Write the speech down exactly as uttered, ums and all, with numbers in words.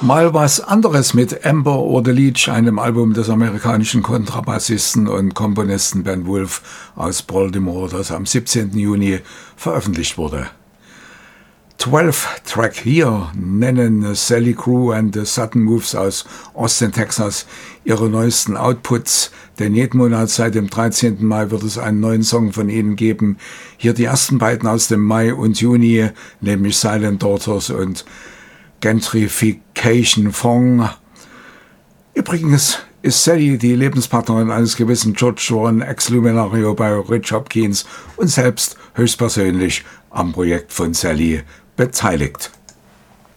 Mal was anderes mit Amber or the Leech, einem Album des amerikanischen Kontrabassisten und Komponisten Ben Wolf aus Baltimore, das am siebzehnten Juni veröffentlicht wurde. zwölf Track hier nennen Sally Crew and the Sudden Moves aus Austin, Texas ihre neuesten Outputs, denn jeden Monat seit dem dreizehnten Mai wird es einen neuen Song von ihnen geben. Hier die ersten beiden aus dem Mai und Juni, nämlich Silent Daughters und Gentrification Fong. Übrigens ist Sally die Lebenspartnerin eines gewissen George Joan, Ex-Luminario bei Rich Hopkins und selbst höchstpersönlich am Projekt von Sally beteiligt.